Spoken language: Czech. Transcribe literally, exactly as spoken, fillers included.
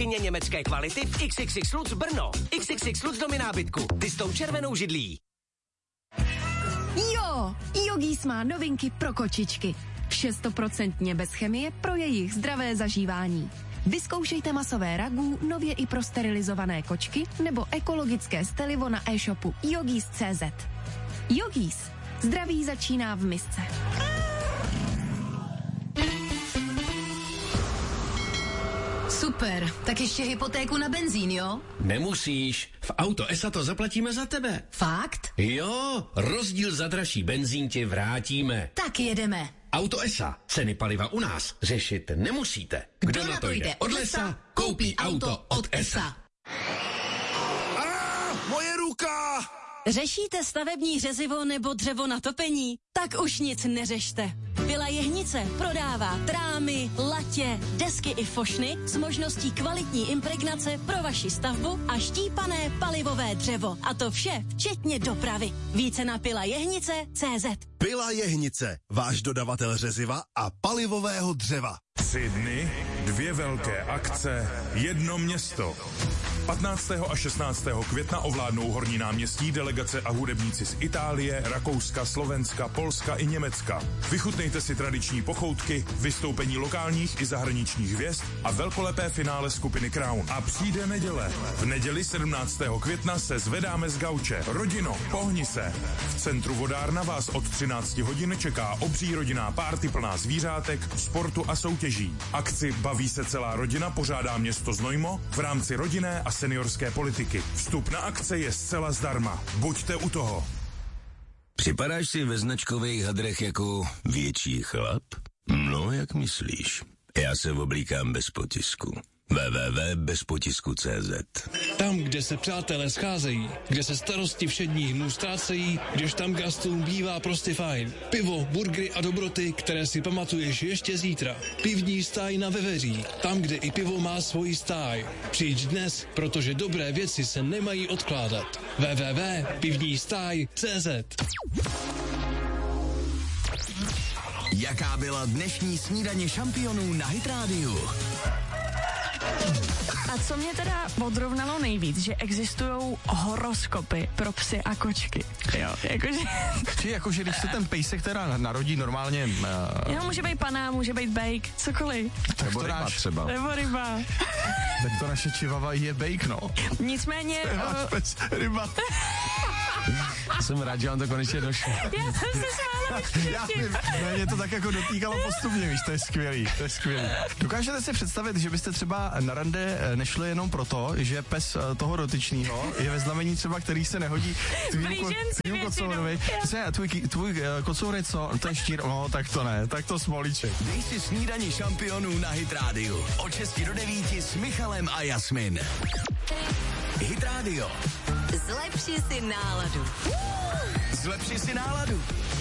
kuchyně německé kvality v X X X Lutz Brno. X X X Lutz domy nábytku. Ty s tou červenou židlí. Jo, Yogis má novinky pro kočičky. šest set procent bez chemie pro jejich zdravé zažívání. Vyzkoušejte masové ragu, nově i pro sterilizované kočky nebo ekologické stelivo na e-shopu yogis tečka cé zet. Yogis. Zdraví začíná v misce. Super, tak ještě hypotéku na benzín, jo? Nemusíš, v Auto es a to zaplatíme za tebe. Fakt? Jo, rozdíl za dražší benzín ti vrátíme. Tak jedeme. Auto es a, ceny paliva u nás řešit nemusíte. Kdo, Kdo na to jde od lesa, koupí auto od es a. A, moje ruka! Řešíte stavební řezivo nebo dřevo na topení? Tak už nic neřešte. Vila Jehnice prodává trámy, latě, desky i fošny s možností kvalitní impregnace pro vaši stavbu a štípané palivové dřevo. A to vše včetně dopravy. Více na pila jehnice tečka cé zet. Pila Jehnice, váš dodavatel řeziva a palivového dřeva. Tři dny, dvě velké akce, jedno město. patnáctého a šestnáctého května ovládnou Horní náměstí delegace a hudebníci z Itálie, Rakouska, Slovenska, Polska i Německa. Vychutnejte si tradiční pochoutky, vystoupení lokálních i zahraničních hvězd a velkolepé finále skupiny Crown. A přijde neděle. V neděli sedmnáctého května se zvedáme z gauče. Rodino, pohni se. V centru Vodárna vás od třinácti hodin čeká obří rodinná párty plná zvířátek, sportu a soutěží. Akci Baví se celá rodina pořádá město Znojmo v rámci rodinné a seniorské politiky. Vstup na akce je zcela zdarma. Buďte u toho. Připadáš si ve značkových hadrech jako větší chlap? No, jak myslíš? Já se oblíkám bez potisku. w w w tečka bez potisku tečka cé zet. Tam, kde se přátelé scházejí, kde se starosti všedních dnů ztrácejí, kdež tam gastům bývá prostě fajn. Pivo, burgery a dobroty, které si pamatuješ ještě zítra. Pivní stáj na Veveří, tam, kde i pivo má svoji stáj. Přijď dnes, protože dobré věci se nemají odkládat. w w w tečka pivní stáj tečka cé zet. Jaká byla dnešní snídaně šampionů na Hit Radio? A co mě teda odrovnalo nejvíc, že existují horoskopy pro psy a kočky. Jo, jakože... Či jakože když se ten pejsek teda narodí normálně... Uh... Jo, může být pana, může být bejk, cokoliv. Tak nebo ryba náš, třeba. Nebo ryba. Tak to naše čivava je bejk, no. Nicméně... Uh... Pes, ryba. Jsem rád, že vám to konečně došlo. Já jsem se smála Já vím, mě to tak jako dotýkalo postupně, víš, to je skvělý, to je skvělý. Dokážete si představit, že byste třeba na rande nešli jenom proto, že pes toho dotyčného je ve znamení třeba, který se nehodí tvým kocourovi. Tvůj, tvůj kocour, co? To je štír, no tak to ne, tak to smolíček. Dej si snídaní šampionů na Hit Radio. Od šesti do devíti s Michalem a Jasmin. Hit Radio. Zlepši si náladu. Zlepši si náladu.